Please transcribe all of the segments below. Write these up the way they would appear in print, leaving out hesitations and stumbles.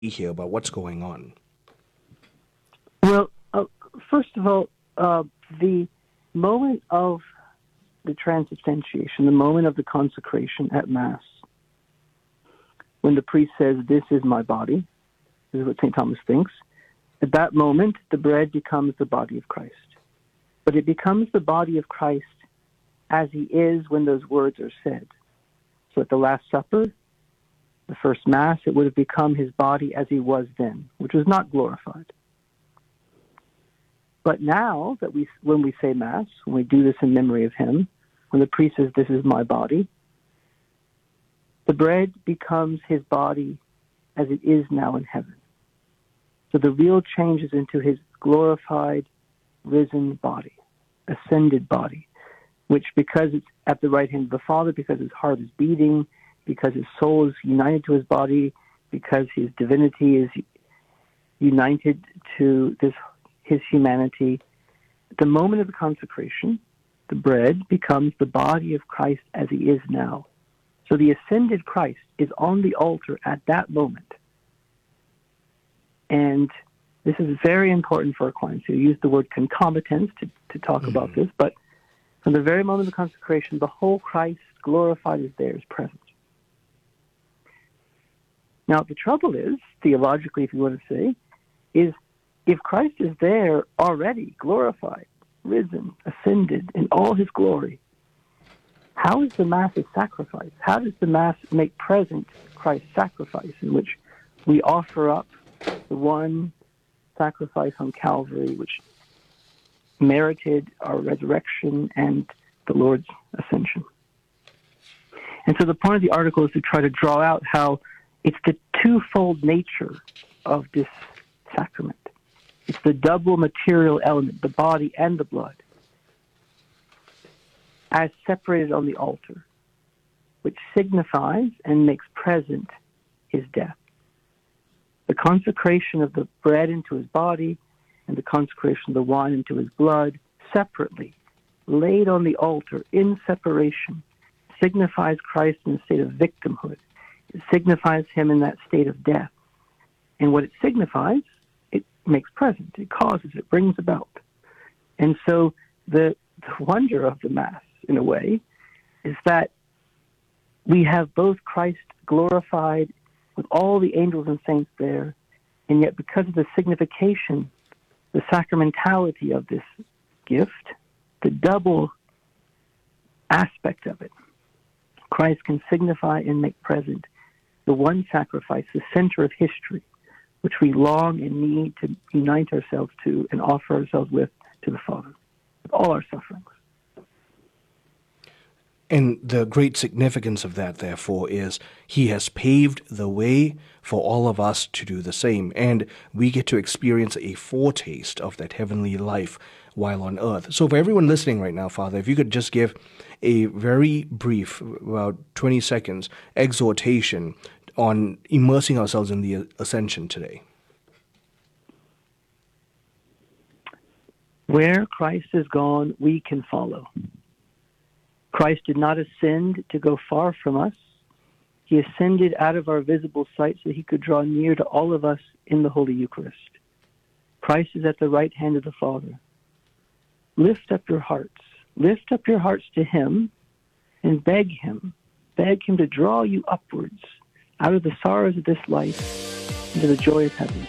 here about what's going on? Well, first of all, the moment of the transubstantiation, the moment of the consecration at Mass, when the priest says, "This is my body," this is what St. Thomas thinks, at that moment, the bread becomes the body of Christ. But it becomes the body of Christ as he is when those words are said. So at the Last Supper, the first Mass, it would have become his body as he was then, which was not glorified. But now that when we say Mass, when we do this in memory of him, when the priest says, "This is my body," the bread becomes his body as it is now in heaven. So the real change is into his glorified, risen body, ascended body, which because it's at the right hand of the Father, because his heart is beating, because his soul is united to his body, because his divinity is united to his humanity, at the moment of the consecration, the bread becomes the body of Christ as he is now. So the ascended Christ is on the altar at that moment. And this is very important for Aquinas. You use the word concomitance to talk about this, but from the very moment of the consecration, the whole Christ glorified is there, is present. Now, the trouble is, theologically, if you want to say, is if Christ is there already, glorified, risen, ascended in all his glory, how is the Mass a sacrifice? How does the Mass make present Christ's sacrifice, in which we offer up the one sacrifice on Calvary, which merited our resurrection and the Lord's ascension? And so the point of the article is to try to draw out how it's the twofold nature of this sacrament. It's the double material element, the body and the blood, as separated on the altar, which signifies and makes present his death. The consecration of the bread into his body and the consecration of the wine into his blood, separately, laid on the altar in separation, signifies Christ in a state of victimhood. It signifies him in that state of death. And what it signifies, it makes present, it causes, it brings about. And so the wonder of the Mass, in a way, is that we have both Christ glorified with all the angels and saints there, and yet because of the signification, the sacramentality of this gift, the double aspect of it, Christ can signify and make present the one sacrifice, the center of history, which we long and need to unite ourselves to and offer ourselves with to the Father, with all our sufferings. And the great significance of that, therefore, is he has paved the way for all of us to do the same. And we get to experience a foretaste of that heavenly life while on earth. So for everyone listening right now, Father, if you could just give a very brief, about 20 seconds, exhortation on immersing ourselves in the Ascension today. Where Christ is gone, we can follow. Christ did not ascend to go far from us. He ascended out of our visible sight so he could draw near to all of us in the Holy Eucharist. Christ is at the right hand of the Father. Lift up your hearts. Lift up your hearts to him and beg him to draw you upwards out of the sorrows of this life into the joy of heaven.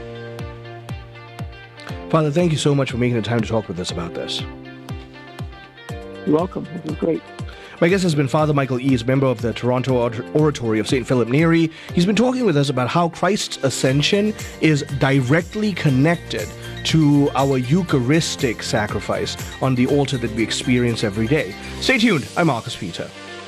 Father, thank you so much for making the time to talk with us about this. You're welcome. This is great. My guest has been Father Michael Eaves, member of the Toronto Oratory of St. Philip Neri. He's been talking with us about how Christ's ascension is directly connected to our Eucharistic sacrifice on the altar that we experience every day. Stay tuned. I'm Marcus Peter.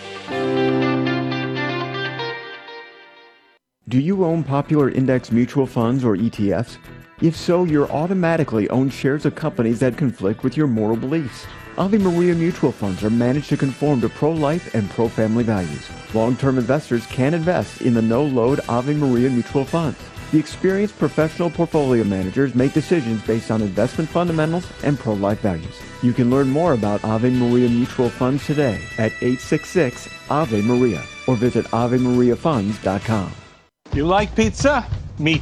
Do you own popular index mutual funds or ETFs? If so, you're automatically own shares of companies that conflict with your moral beliefs. Ave Maria mutual funds are managed to conform to pro-life and pro-family values. Long-term investors can invest in the no-load Ave Maria mutual funds. The experienced professional portfolio managers make decisions based on investment fundamentals and pro-life values. You can learn more about Ave Maria mutual funds today at 866 Ave Maria or visit AveMariaFunds.com. You like pizza?